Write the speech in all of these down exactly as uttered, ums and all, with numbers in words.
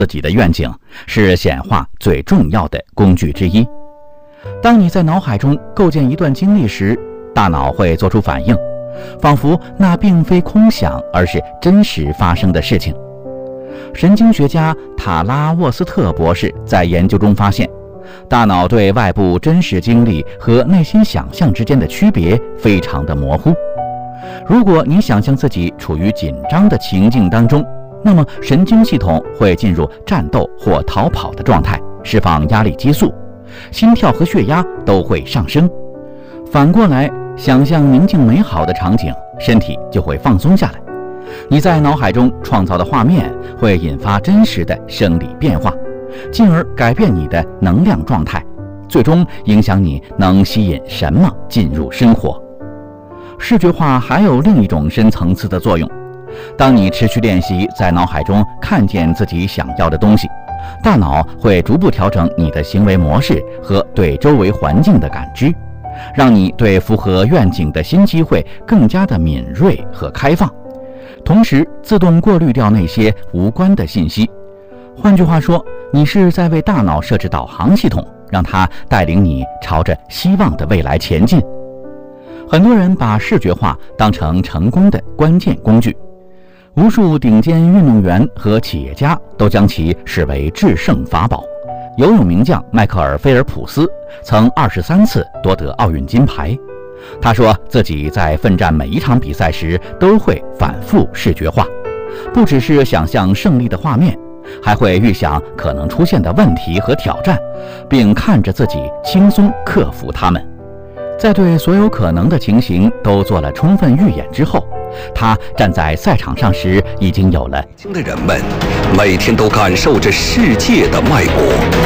自己的愿景，是显化最重要的工具之一。当你在脑海中构建一段经历时，大脑会做出反应，仿佛那并非空想，而是真实发生的事情。神经学家塔拉沃斯特博士在研究中发现，大脑对外部真实经历和内心想象之间的区别非常的模糊。如果你想象自己处于紧张的情境当中，那么神经系统会进入战斗或逃跑的状态，释放压力激素，心跳和血压都会上升。反过来，想象宁静美好的场景，身体就会放松下来。你在脑海中创造的画面会引发真实的生理变化，进而改变你的能量状态，最终影响你能吸引什么进入生活。视觉化还有另一种深层次的作用。当你持续练习在脑海中看见自己想要的东西，大脑会逐步调整你的行为模式和对周围环境的感知，让你对符合愿景的新机会更加的敏锐和开放，同时自动过滤掉那些无关的信息。换句话说，你是在为大脑设置导航系统，让它带领你朝着希望的未来前进。很多人把视觉化当成成功的关键工具，无数顶尖运动员和企业家都将其视为制胜法宝。游泳名将迈克尔·菲尔普斯曾二十三次夺得奥运金牌。他说自己在奋战每一场比赛时都会反复视觉化，不只是想象胜利的画面，还会预想可能出现的问题和挑战，并看着自己轻松克服它们。在对所有可能的情形都做了充分预演之后，他站在赛场上时已经有了。 北京的人们每天都感受着世界的脉搏。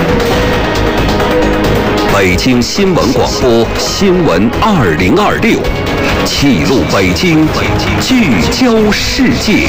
北京新闻广播新闻二零二六，记录北京，聚焦世界。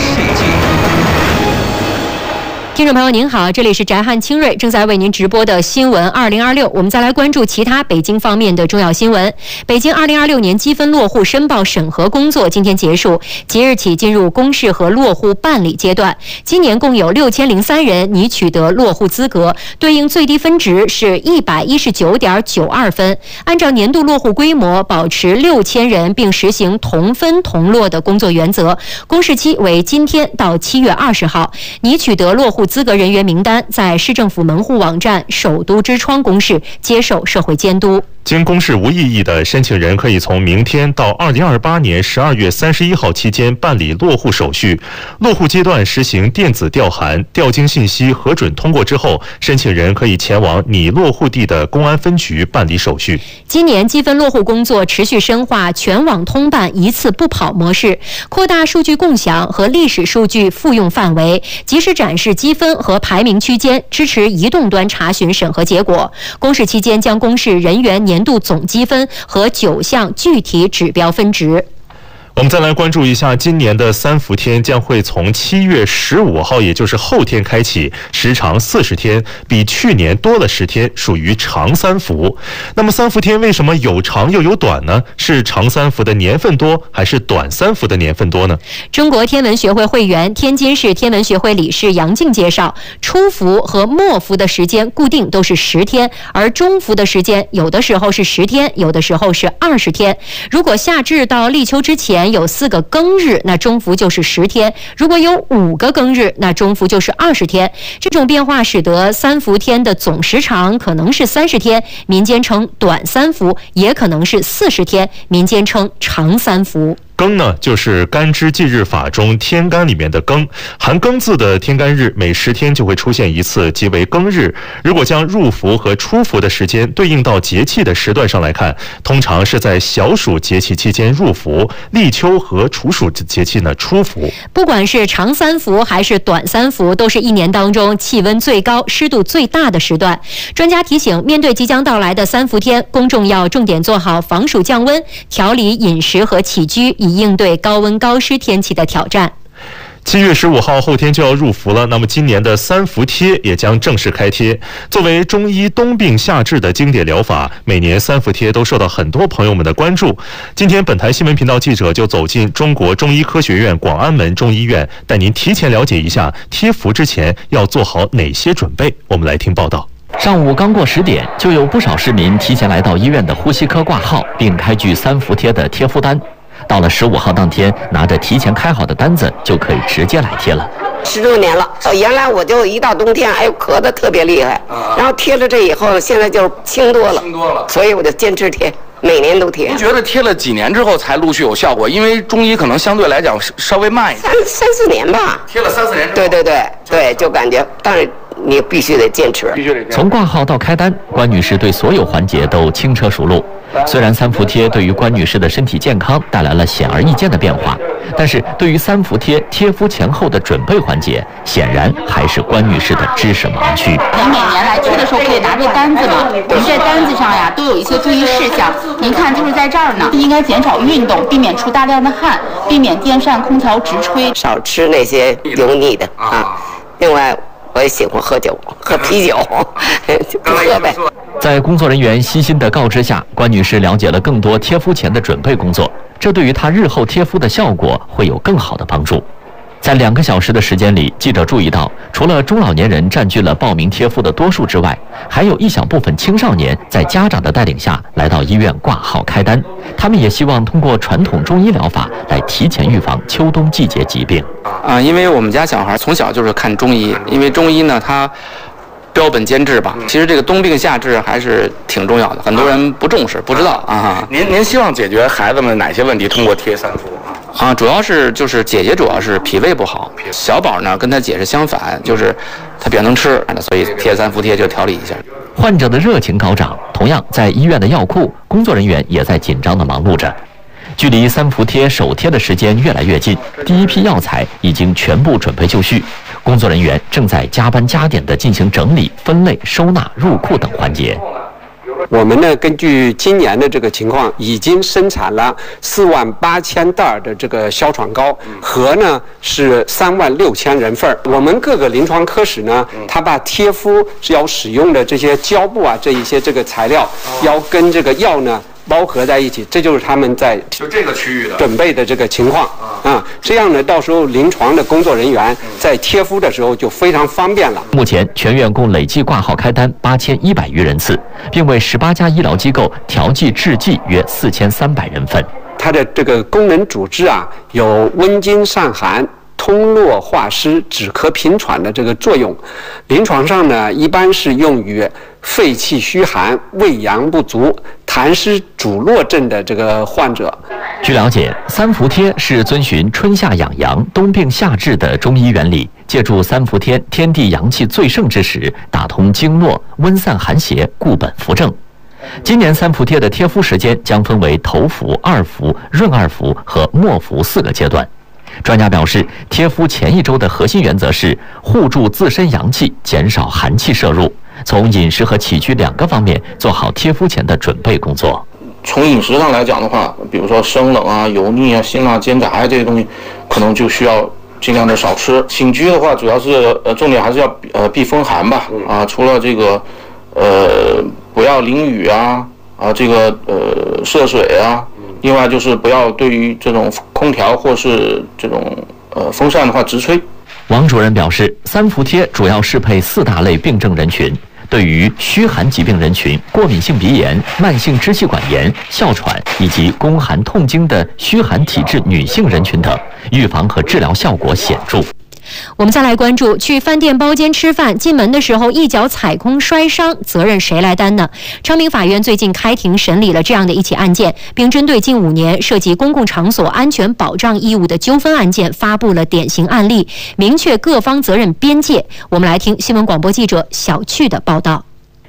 听众朋友您好，这里是翟汉清锐正在为您直播的新闻二零二六，我们再来关注其他北京方面的重要新闻。北京二零二六年积分落户申报审核工作今天结束，即日起进入公示和落户办理阶段。今年共有六千零三人拟取得落户资格，对应最低分值是一百一十九点九二分。按照年度落户规模，保持六千人，并实行同分同落的工作原则。公示期为今天到七月二十号，拟取得落户资格人员名单在市政府门户网站首都之窗公示，接受社会监督。 经公示无异议的申请人可以从明天到二零二八年十二月三十一号期间办理落户手续。落户阶段实行电子调函，调经信息核准通过之后，申请人可以前往拟落户地的公安分局办理手续。 今年积分落户工作持续深化全网通办一次不跑模式，扩大数据共享和历史数据复用范围，及时展示积分和排名区间，支持移动端查询审核结果。公示期间将公示人员年度总积分和九项具体指标分值。 我们再来关注一下，今年的三伏天将会从七月十五号，也就是后天开启，时长四十天，比去年多了十天，属于长三伏。那么三伏天为什么有长又有短呢？是长三伏的年份多，还是短三伏的年份多呢？ 中国天文学会会员、天津市天文学会理事杨静介绍，初伏和末伏的时间固定都是十天，而中伏的时间有的时候是十天，有的时候是二十天。如果夏至到立秋之前有四个庚日，那中伏就是十天；如果有五个庚日，那中伏就是二十天。这种变化使得三伏天的总时长可能是三十天，民间称短三伏，也可能是四十天，民间称长三伏。 庚呢，就是干支纪日法中天干里面的庚，含庚字的天干日每十天就会出现一次，即为庚日。如果将入伏和出伏的时间对应到节气的时段上来看，通常是在小暑节气期间入伏，立秋和处暑节气呢出伏。 不管是长三伏还是短三伏，都是一年当中气温最高、湿度最大的时段。专家提醒，面对即将到来的三伏天，公众要重点做好防暑降温，调理饮食和起居，以应对高温高湿天气的挑战。 七月十五号后天就要入伏了，那么今年的三伏贴也将正式开贴。作为中医冬病夏治的经典疗法，每年三伏贴都受到很多朋友们的关注。今天本台新闻频道记者就走进中国中医科学院广安门中医院，带您提前了解一下贴伏之前要做好哪些准备。我们来听报道。 上午刚过十点，就有不少市民提前来到医院的呼吸科挂号，并开具三伏贴的贴敷单。到了十五号当天，拿着提前开好的单子就可以直接来贴了。 十周年了，原来我就一到冬天哎呦咳得特别厉害，然后贴了这以后，现在就轻多了，轻多了，所以我就坚持贴，每年都贴。 您觉得贴了几年之后才陆续有效果？因为中医可能相对来讲稍微慢一点， 三三四年吧。 贴了三四年之后， 对对对对，就感觉，但是你必须得坚持， 必须得坚持。 从挂号到开单，关女士对所有环节都轻车熟路。虽然三伏贴对于关女士的身体健康带来了显而易见的变化，但是对于三伏贴贴敷前后的准备环节，显然还是关女士的知识盲区。 您每年来贴的时候可以拿这单子嘛？我们这单子上呀都有一些注意事项，您看就是在这儿呢，应该减少运动，避免出大量的汗，避免电扇、空调直吹， 少吃那些油腻的啊。另外，我也喜欢喝酒，喝啤酒，就不喝呗。 在工作人员悉心的告知下，关女士了解了更多贴敷前的准备工作，这对于她日后贴敷的效果会有更好的帮助。在两个小时的时间里，记者注意到，除了中老年人占据了报名贴敷的多数之外，还有一小部分青少年在家长的带领下来到医院挂号开单。他们也希望通过传统中医疗法来提前预防秋冬季节疾病。 啊，因为我们家小孩从小就是看中医，因为中医呢，它标本兼治吧。其实这个冬病夏治还是挺重要的，很多人不重视，不知道啊。 您您希望解决孩子们哪些问题？通过贴三伏啊，主要是就是姐姐主要是脾胃不好，小宝呢跟他姐是相反，就是他比较能吃，所以贴三伏贴就调理一下。 患者的热情高涨，同样在医院的药库，工作人员也在紧张地忙碌着。距离三伏贴首贴的时间越来越近，第一批药材已经全部准备就绪，工作人员正在加班加点地进行整理、分类、收纳、入库等环节。 我们呢，根据今年的这个情况，已经生产了四万八千袋的这个哮喘膏，和呢是三万六千人份。我们各个临床科室呢，他把贴敷是要使用的这些胶布啊，这一些这个材料，要跟这个药呢包合在一起，这就是他们在就这个区域的准备的这个情况啊。这样呢，到时候临床的工作人员在贴敷的时候就非常方便了。 目前全院共累计挂号开单八千一百余人次，并为十八家医疗机构调剂制剂约四千三百人份。 它的这个功能主治啊，有温经散寒、通络化湿、止咳平喘的这个作用。临床上呢，一般是用于肺气虚寒、胃阳不足、痰湿阻络症的这个患者。 据了解，三伏贴是遵循春夏养阳、冬病夏治的中医原理，借助三伏天天地阳气最盛之时，打通经络，温散寒邪，固本扶正。今年三伏贴的贴敷时间将分为头伏、二伏、闰二伏和末伏四个阶段。专家表示，贴敷前一周的核心原则是护住自身阳气，减少寒气摄入。从饮食和起居两个方面做好贴敷前的准备工作。 从饮食上来讲的话，比如说生冷啊、油腻啊、辛辣、煎炸呀这些东西，可能就需要尽量的少吃。起居的话，主要是呃重点还是要呃避风寒吧。啊，除了这个呃不要淋雨啊啊这个呃涉水啊，另外就是不要对于这种空调或是这种呃风扇的话直吹。 王主任表示，三伏贴主要适配四大类病症人群，对于虚寒疾病人群、过敏性鼻炎、慢性支气管炎、哮喘以及宫寒痛经的虚寒体质女性人群等，预防和治疗效果显著。 我们再来关注，去饭店包间吃饭，进门的时候一脚踩空摔伤，责任谁来担呢？昌平法院最近开庭审理了这样的一起案件，并针对近五年涉及公共场所安全保障义务的纠纷案件发布了典型案例，明确各方责任边界。我们来听新闻广播记者小趣的报道。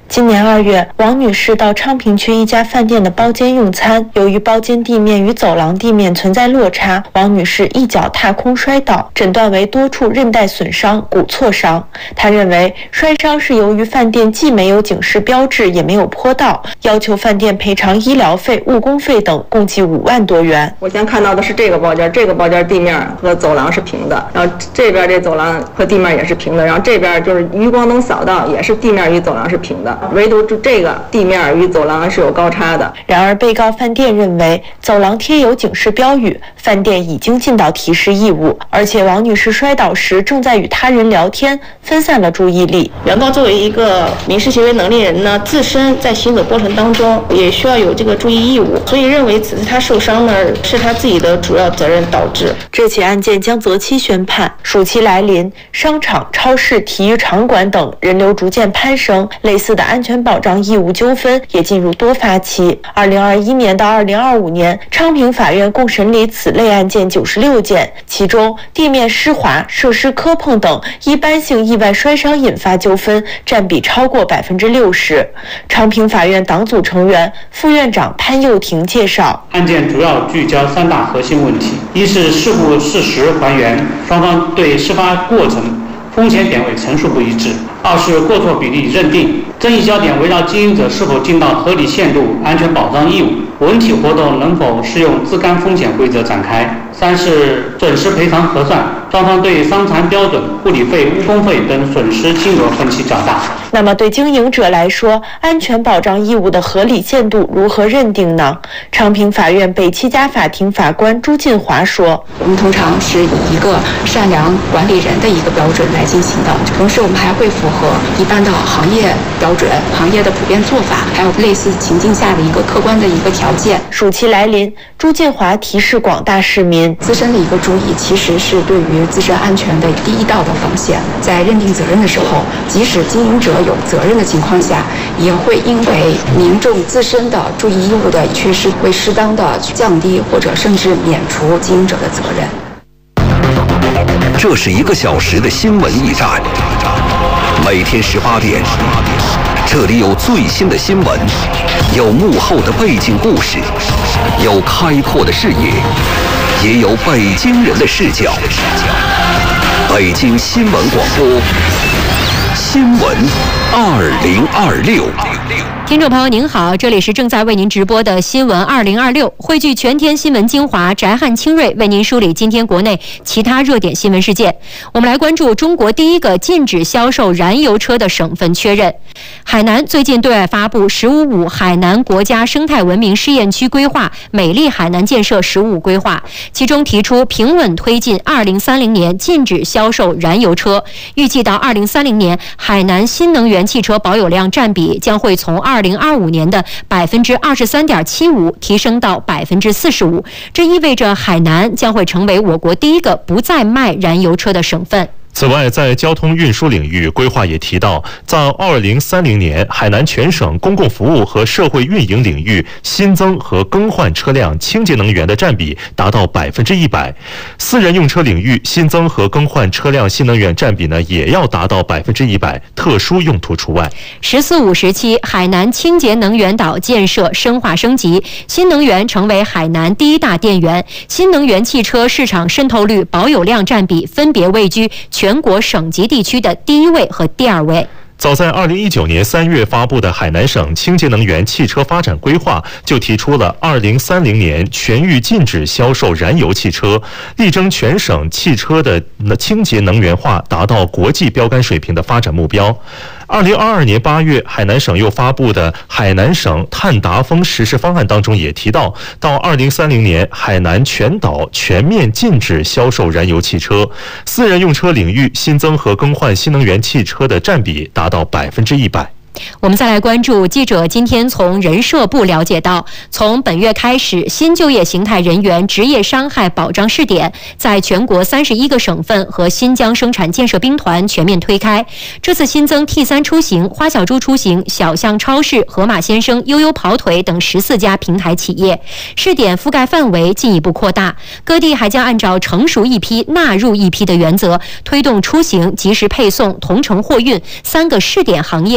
今年二月，王女士到昌平区一家饭店的包间用餐，由于包间地面与走廊地面存在落差，王女士一脚踏空摔倒，诊断为多处韧带损伤、骨挫伤。她认为摔伤是由于饭店既没有警示标志，也没有坡道，要求饭店赔偿医疗费、误工费等共计五万多元。 我先看到的是这个包间，这个包间地面和走廊是平的，然后这边这走廊和地面也是平的，然后这边就是余光灯扫到也是地面与走廊是平的，唯独这个地面与走廊是有高差的。 然而，被告饭店认为走廊贴有警示标语，饭店已经尽到提示义务，而且王女士摔倒时正在与他人聊天，分散了注意力。 原告作为一个民事行为能力人呢，自身在行走过程当中也需要有这个注意义务，所以认为此次他受伤呢是他自己的主要责任导致。 这起案件将择期宣判。暑期来临，商场、超市、体育场馆等人流逐渐攀升，类似的安全保障义务纠纷也进入多发期。二零二一年到二零二五年，昌平法院共审理此类案件九十六件，其中地面湿滑、设施磕碰等一般性意外摔伤引发纠纷占比超过百分之六十。昌平法院党组成员、副院长潘佑廷介绍， 案件主要聚焦三大核心问题：一是事故事实还原，双方对事发过程、风险点位陈述不一致；二是过错比例认定，争议焦点围绕经营者是否尽到合理限度安全保障义务，文体活动能否适用自甘风险规则展开；三是准时赔偿核算，双方对伤残标准、护理费、误工费等损失金额分歧较大。 那么对经营者来说，安全保障义务的合理限度如何认定呢？昌平法院北七家法庭法官朱进华说， 我们通常是以一个善良管理人的一个标准来进行的，同时我们还会符合一般的行业标准、行业的普遍做法，还有类似情境下的一个客观的一个条件。 暑期来临，朱进华提示广大市民， 自身的一个注意其实是对于自身安全的第一道的防线。在认定责任的时候，即使经营者有责任的情况下，也会因为民众自身的注意义务的缺失，会适当的降低或者甚至免除经营者的责任。 这是一个小时的新闻驿站，每天十八点，这里有最新的新闻，有幕后的背景故事，有开阔的视野，也有北京人的视角。北京新闻广播，新闻二零二六。 听众朋友您好，这里是正在为您直播的新闻二零二六，汇聚全天新闻精华，翟汉清锐为您梳理今天国内其他热点新闻事件。我们来关注中国第一个禁止销售燃油车的省份确认。海南最近对外发布“十五五”海南国家生态文明试验区规划美丽海南建设“十五”规划，其中提出平稳推进二零三零年禁止销售燃油车，预计到二零三零年，海南新能源汽车保有量占比将会从二零二五年的百分之二十三点七五提升到百分之四十五，这意味着海南将会成为我国第一个不再卖燃油车的省份。 此外，在交通运输领域，规划也提到，在二零三零年，海南全省公共服务和社会运营领域新增和更换车辆清洁能源的占比达到百分之一百；私人用车领域新增和更换车辆新能源占比呢，也要达到百分之一百，特殊用途除外。 十四五时期，海南清洁能源岛建设深化升级，新能源成为海南第一大电源，新能源汽车市场渗透率、保有量占比分别位居全全国省级地区的第一位和第二位。 早在二零一九年三月发布的海南省清洁能源汽车发展规划就提出了二零三零年全域禁止销售燃油汽车，力争全省汽车的清洁能源化达到国际标杆水平的发展目标。二零二二年八月，海南省又发布的海南省碳达峰实施方案当中也提到，到二零三零年，海南全岛全面禁止销售燃油汽车，私人用车领域新增和更换新能源汽车的占比达到百分之一百。 我们再来关注，记者今天从人社部了解到，从本月开始，新就业形态人员职业伤害保障试点在全国三十一个省份和新疆生产建设兵团全面推开。这次新增 T 三 出行、花小猪出行、小象超市、河马先生、悠悠跑腿等十四家平台企业，试点覆盖范围进一步扩大。各地还将按照成熟一批纳入一批的原则，推动出行、及时配送、同城货运三个试点行业的中小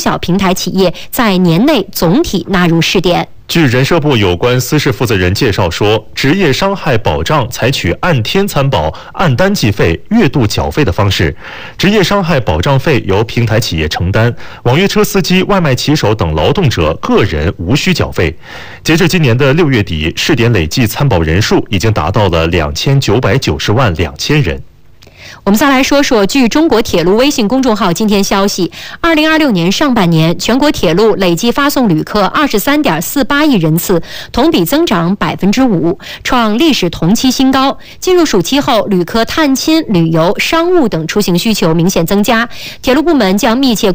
小平台企业在年内总体纳入试点。 据人社部有关司事负责人介绍说，职业伤害保障采取按天参保、按单计费、月度缴费的方式，职业伤害保障费由平台企业承担，网约车司机、外卖骑手等劳动者个人无需缴费。截至今年的六月底，试点累计参保人数已经达到了两千九百九十万两千人。 我们再来说说，据中国铁路微信公众号今天消息，二零二六年上半年，全国铁路累计发送旅客二十三点四八亿人次，同比增长百分之五，创历史同期新高。进入暑期后，旅客探亲、旅游、商务等出行需求明显增加，铁路部门将密切